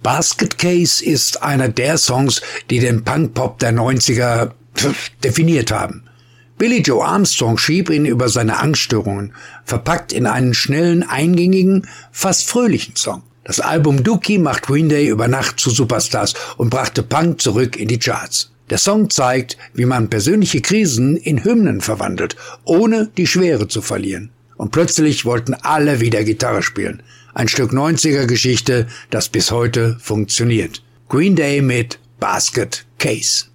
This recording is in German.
Basket Case ist einer der Songs, die den Punkpop der 90er definiert haben. Billy Joe Armstrong schrieb ihn über seine Angststörungen, verpackt in einen schnellen, eingängigen, fast fröhlichen Song. Das Album Dookie macht Green Day über Nacht zu Superstars und brachte Punk zurück in die Charts. Der Song zeigt, wie man persönliche Krisen in Hymnen verwandelt, ohne die Schwere zu verlieren. Und plötzlich wollten alle wieder Gitarre spielen. Ein Stück 90er-Geschichte, das bis heute funktioniert. Green Day mit Basket Case.